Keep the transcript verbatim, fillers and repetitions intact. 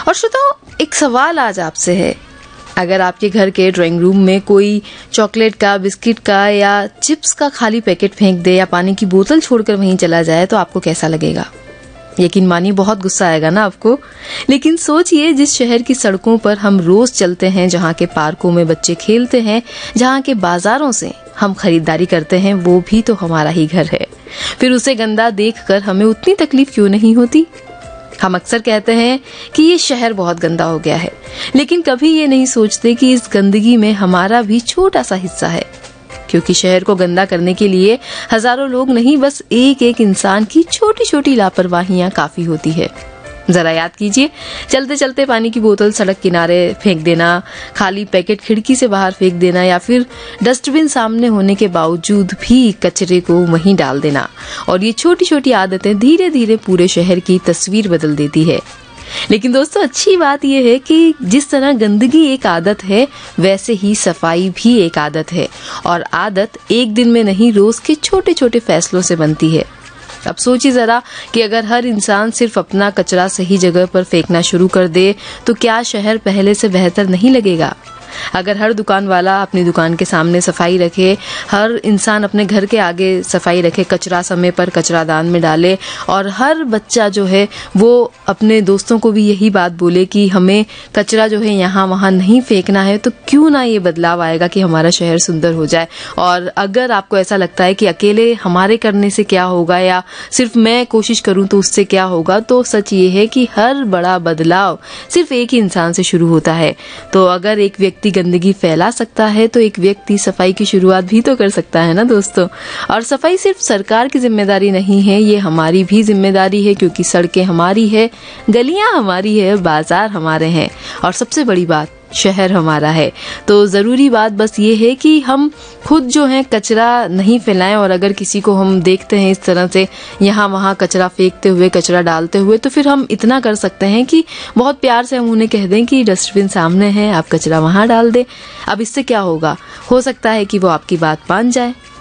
और श्रोताओ, एक सवाल आज आपसे है, अगर आपके घर के ड्राइंग रूम में कोई चॉकलेट का, बिस्किट का या चिप्स का खाली पैकेट फेंक दे या पानी की बोतल छोड़कर वहीं चला जाए तो आपको कैसा लगेगा? यकीन मानिए बहुत गुस्सा आएगा ना आपको। लेकिन सोचिए, जिस शहर की सड़कों पर हम रोज चलते हैं, जहाँ के पार्कों में बच्चे खेलते हैं, जहाँ के बाजारों से हम खरीदारी करते हैं, वो भी तो हमारा ही घर है। फिर उसे गंदा देखकर हमें उतनी तकलीफ क्यों नहीं होती? हम अक्सर कहते हैं कि ये शहर बहुत गंदा हो गया है, लेकिन कभी ये नहीं सोचते कि इस गंदगी में हमारा भी छोटा सा हिस्सा है। क्योंकि शहर को गंदा करने के लिए हजारों लोग नहीं, बस एक एक इंसान की छोटी छोटी लापरवाहियां काफी होती है। जरा याद कीजिए, चलते चलते पानी की बोतल सड़क किनारे फेंक देना, खाली पैकेट खिड़की से बाहर फेंक देना, या फिर डस्टबिन सामने होने के बावजूद भी कचरे को वहीं डाल देना। और ये छोटी छोटी आदतें धीरे धीरे पूरे शहर की तस्वीर बदल देती है। लेकिन दोस्तों, अच्छी बात यह है कि जिस तरह गंदगी एक आदत है, वैसे ही सफाई भी एक आदत है। और आदत एक दिन में नहीं, रोज के छोटे छोटे फैसलों से बनती है। अब सोचिए जरा कि अगर हर इंसान सिर्फ अपना कचरा सही जगह पर फेंकना शुरू कर दे तो क्या शहर पहले से बेहतर नहीं लगेगा? अगर हर दुकान वाला अपनी दुकान के सामने सफाई रखे, हर इंसान अपने घर के आगे सफाई रखे, कचरा समय पर कचरा दान में डाले, और हर बच्चा जो है वो अपने दोस्तों को भी यही बात बोले कि हमें कचरा जो है यहाँ वहाँ नहीं फेंकना है, तो क्यों ना ये बदलाव आएगा कि हमारा शहर सुंदर हो जाए। और अगर आपको ऐसा लगता है कि अकेले हमारे करने से क्या होगा या सिर्फ मैं कोशिश करूं तो उससे क्या होगा, तो सच ये है कि हर बड़ा बदलाव सिर्फ एक ही इंसान से शुरू होता है। तो अगर एक व्यक्ति गंदगी फैला सकता है तो एक व्यक्ति सफाई की शुरुआत भी तो कर सकता है ना दोस्तों। और सफाई सिर्फ सरकार की जिम्मेदारी नहीं है, ये हमारी भी जिम्मेदारी है, क्योंकि सड़कें हमारी है, गलियां हमारी है, बाजार हमारे हैं, और सबसे बड़ी बात, शहर हमारा है। तो जरूरी बात बस ये है कि हम खुद जो है कचरा नहीं फैलाएं, और अगर किसी को हम देखते हैं इस तरह से यहाँ वहाँ कचरा फेंकते हुए, कचरा डालते हुए, तो फिर हम इतना कर सकते हैं कि बहुत प्यार से हम उन्हें कह दें कि डस्टबिन सामने है, आप कचरा वहाँ डाल दें। अब इससे क्या होगा? हो सकता है कि वो आपकी बात मान जाए।